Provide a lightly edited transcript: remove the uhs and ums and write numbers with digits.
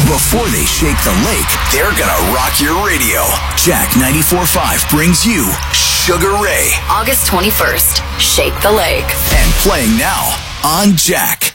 Before they shake the lake, they're gonna rock your radio. Jack 94.5 brings you Sugar Ray. August 21st, Shake the Lake. And playing now on Jack.